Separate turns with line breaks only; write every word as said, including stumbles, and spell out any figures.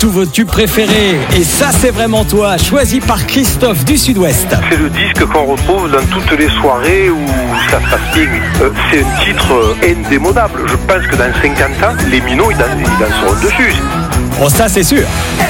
tous vos tubes préférés. Et ça, c'est vraiment toi, choisi par Christophe du Sud-Ouest.
C'est le disque qu'on retrouve dans toutes les soirées où ça se passe bien. Euh, c'est un titre euh, indémodable. Je pense que dans cinquante ans, les minots, ils dan- ils danseront dessus.
Bon, ça, c'est sûr.